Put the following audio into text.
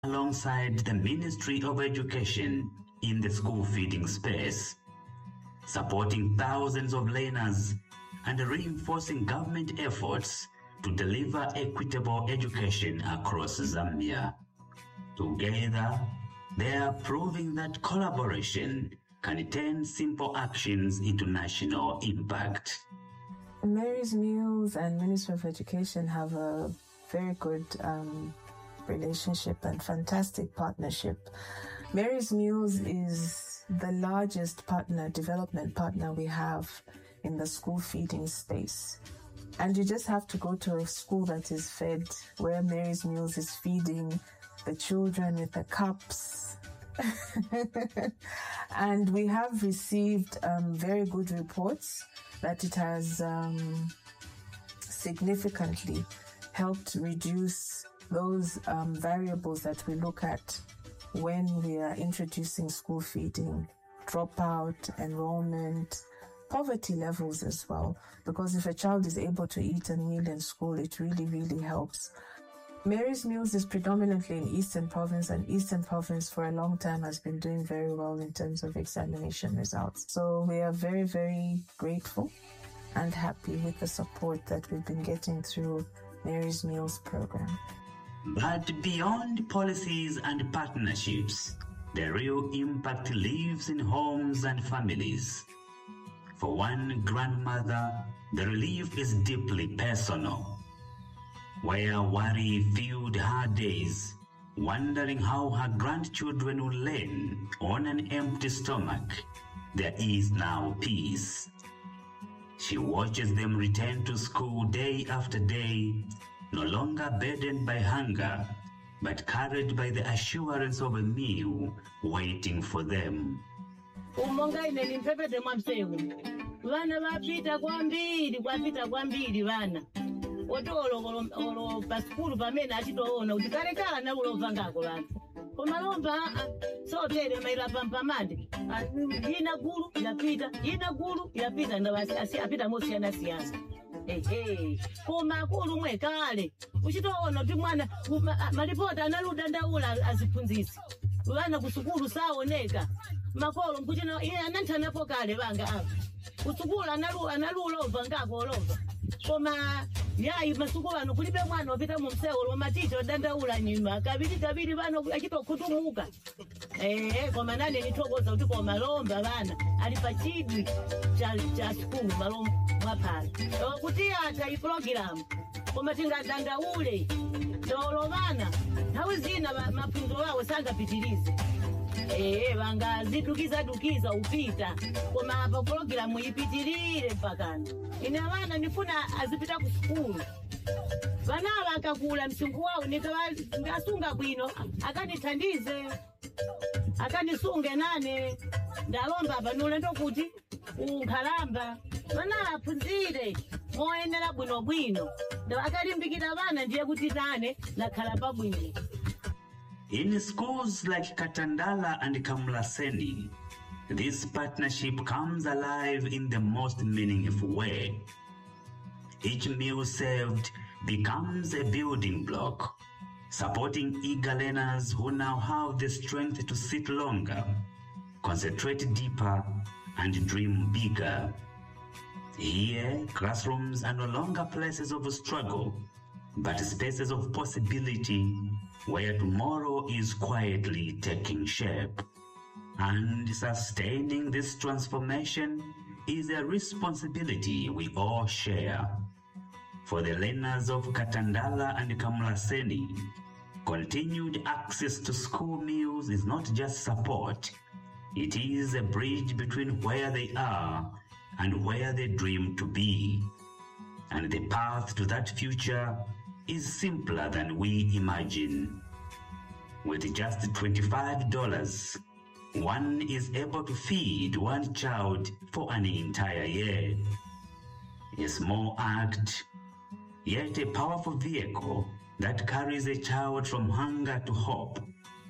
alongside the Ministry of Education in the school feeding space, supporting thousands of learners and reinforcing government efforts to deliver equitable education across Zambia. Together, they are proving that collaboration can turn simple actions into national impact. Mary's Meals and Ministry of Education have a very good relationship and fantastic partnership. Mary's Meals is the largest development partner we have in the school feeding space. And you just have to go to a school that is fed, where Mary's Meals is feeding the children with the cups. And we have received very good reports that it has significantly helped reduce those variables that we look at when we are introducing school feeding: dropout, enrollment, poverty levels as well. Because if a child is able to eat a meal in school, it really, really helps. Mary's Meals is predominantly in Eastern Province, and Eastern Province for a long time has been doing very well in terms of examination results. So we are very, very grateful and happy with the support that we've been getting through Mary's Meals program. But beyond policies and partnerships, the real impact lives in homes and families. For one grandmother, the relief is deeply personal. Where worry filled her days, wondering how her grandchildren will learn on an empty stomach, there is now peace. She watches them return to school day after day, no longer burdened by hunger, but carried by the assurance of a meal waiting for them. Vana vapita kwambiri vana. Olo paskulu pamene achitoona kuti kalekala naulova ngako vana. Koma lomba sotere maila pampamande. Yina gulu yapita ndavasi apita mosiyana-siyana. Koma akulu mwe kale uchitoona kuti mwana malipota analuda ndaula aziphunzisi. Vana kusukulu saoneka. Makolo nkuchino iye ananthanapo kale vanga apa. Kusukula analulova ngako olova. Koma yayi masukulu ano kulibe mwana opita mu msewu lomaticho dandaula nyuma kabiri vano achitokutumuka. Koma nane nithokoza kuti koma lomba vana ali pa chidwi cha skulu malomba mwaphala. Kuti ata i program koma tingadandaule tolo vana nthawi zina maphunziro awo sangapitirize. Vangazidukiza upita koma apa program ipitirire mpakana. Ine vana nifuna azipita ku skulu. Vanava akakula msungu wawo nikasunga bwino akanithandize akanisunge nane ndalomba apa nulendo kuti unkhalamba vana aphunzire moyenera bwinobwino akalimbikira vana ndiye kuti nane nakhala pabwino. In schools like Katandala and Kamulaseni, this partnership comes alive in the most meaningful way. Each meal served becomes a building block, supporting eager learners who now have the strength to sit longer, concentrate deeper, and dream bigger. Here, classrooms are no longer places of struggle, but spaces of possibility where tomorrow is quietly taking shape. And sustaining this transformation is a responsibility we all share. For the learners of Katandala and Kamulaseni, continued access to school meals is not just support, it is a bridge between where they are and where they dream to be. And the path to that future is simpler than we imagine. With just $25, one is able to feed one child for an entire year. A small act, yet a powerful vehicle that carries a child from hunger to hope,